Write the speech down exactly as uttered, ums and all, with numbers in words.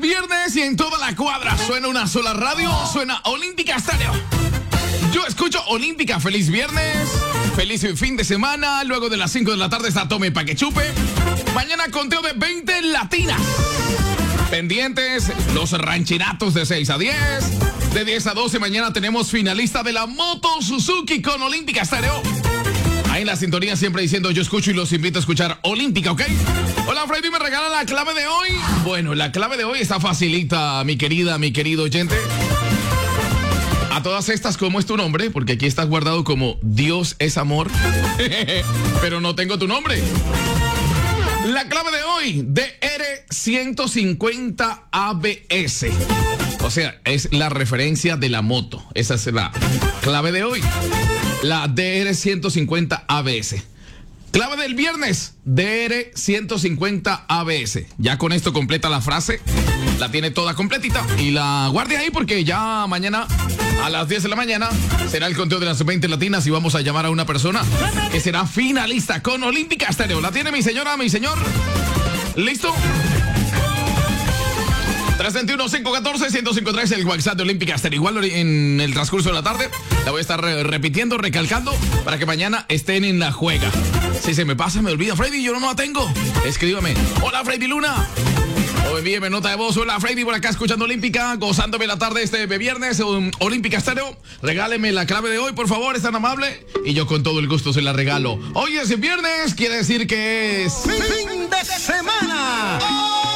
viernes y en toda la cuadra suena una sola radio, suena Olímpica Estéreo. Yo escucho Olímpica. Feliz viernes, feliz fin de semana. Luego de las cinco de la tarde está Tome Pa' que Chupe. Mañana conteo de veinte latinas. Pendientes, los rancheratos de seis a diez. De diez a doce mañana tenemos finalista de la Moto Suzuki con Olímpica Estéreo. Ahí en la sintonía siempre diciendo yo escucho y los invito a escuchar Olímpica, ¿ok? Hola, Freddy, ¿me regala la clave de hoy? Bueno, la clave de hoy está facilita, mi querida, mi querido oyente. A todas estas, ¿cómo es tu nombre? Porque aquí estás guardado como Dios es amor. Pero no tengo tu nombre. La clave de hoy, D R ciento cincuenta A B S. O sea, es la referencia de la moto. Esa es la clave de hoy. La D R ciento cincuenta A B S. Clave del viernes, D R ciento cincuenta A B S. Ya con esto completa la frase. La tiene toda completita. Y la guarde ahí porque ya mañana a las diez de la mañana será el conteo de las veinte latinas y vamos a llamar a una persona que será finalista con Olímpica Estéreo. ¿La tiene mi señora, mi señor? ¿Listo? tres dos uno, cinco uno cuatro, uno cero cinco tres, el WhatsApp de Olímpica Estéreo. Igual en el transcurso de la tarde la voy a estar re repitiendo, recalcando para que mañana estén en la juega. Si se me pasa, me olvida, Freddy, yo no la tengo. Escríbame. Hola, Freddy Luna. O envíeme nota de voz. Hola, Freddy, por acá escuchando Olímpica, gozándome la tarde este viernes, um, Olímpica Estéreo. Regáleme la clave de hoy, por favor, es tan amable. Y yo con todo el gusto se la regalo. Hoy es viernes, quiere decir que es fin de semana.